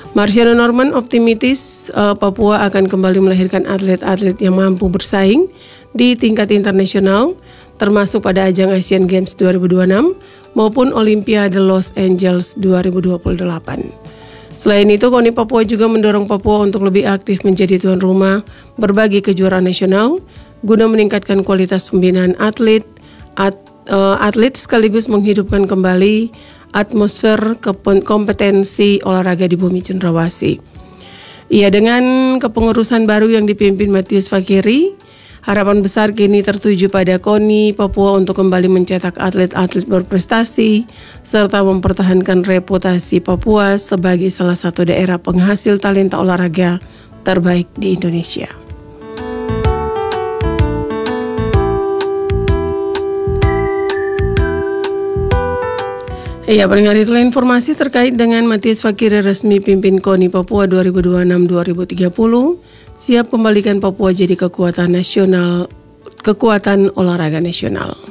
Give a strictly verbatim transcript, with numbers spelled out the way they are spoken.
Marciano Norman optimistis uh, Papua akan kembali melahirkan atlet-atlet yang mampu bersaing di tingkat internasional, termasuk pada ajang Asian Games dua ribu dua puluh enam maupun Olimpiade Los Angeles dua ribu dua puluh delapan. Selain itu, KONI Papua juga mendorong Papua untuk lebih aktif menjadi tuan rumah berbagai kejuaraan nasional guna meningkatkan kualitas pembinaan atlet, at, uh, atlet sekaligus menghidupkan kembali atmosfer kompetensi olahraga di bumi cendrawasih. Iya, dengan kepengurusan baru yang dipimpin Matius Fakiri, harapan besar kini tertuju pada KONI Papua untuk kembali mencetak atlet-atlet berprestasi serta mempertahankan reputasi Papua sebagai salah satu daerah penghasil talenta olahraga terbaik di Indonesia. Ya, pendengar, itulah informasi terkait dengan Matius Fakiri resmi pimpin KONI Papua dua ribu dua puluh enam sampai dua ribu tiga puluh, siap kembalikan Papua jadi kekuatan nasional, kekuatan olahraga nasional.